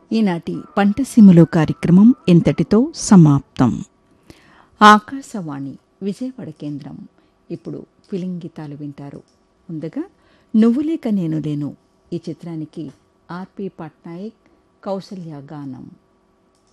ఈనాటి పంటసీమలో కార్యక్రమం ఇంతటితో సమాప్తం. ఆకాశవాణి విజయవాడ కేంద్రం. ఇప్పుడు ఫిలిం గీతాలు వింటారు. ముందుగా నువ్వులేక నేను లేను ఈ చిత్రానికి ఆర్పి పట్నాయక్, కౌసల్య గానం.